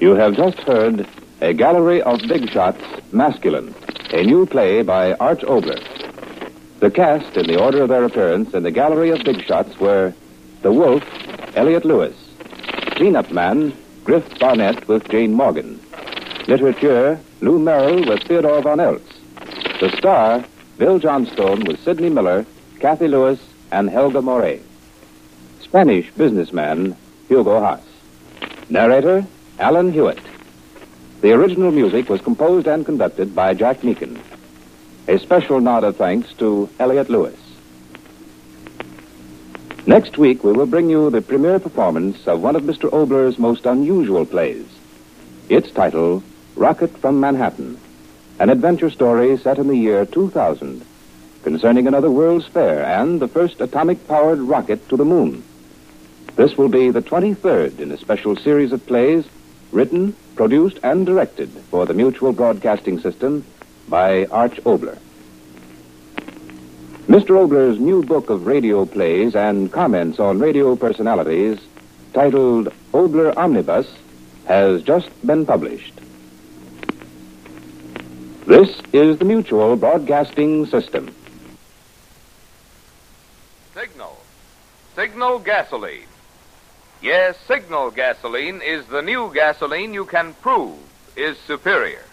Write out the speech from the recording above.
You have just heard A Gallery of Big Shots, Masculine, a new play by Arch Obler. The cast, in the order of their appearance in the Gallery of Big Shots, were The Wolf, Elliot Lewis; Cleanup Man, Griff Barnett with Jane Morgan; Literature, Lou Merrill with Theodore Von Eltz; the star, Bill Johnstone with Sidney Miller, Kathy Lewis, and Helga Moret; Spanish businessman, Hugo Haas; narrator, Alan Hewitt. The original music was composed and conducted by Jack Meakin. A special nod of thanks to Elliot Lewis. Next week, we will bring you the premiere performance of one of Mr. Obler's most unusual plays. Its title, Rocket from Manhattan, an adventure story set in the year 2000, concerning another World's Fair and the first atomic-powered rocket to the moon. This will be the 23rd in a special series of plays written, produced, and directed for the Mutual Broadcasting System by Arch Obler. Mr. Obler's new book of radio plays and comments on radio personalities, titled Obler Omnibus, has just been published. This is the Mutual Broadcasting System. Signal gasoline. Yes, Signal gasoline is the new gasoline you can prove is superior.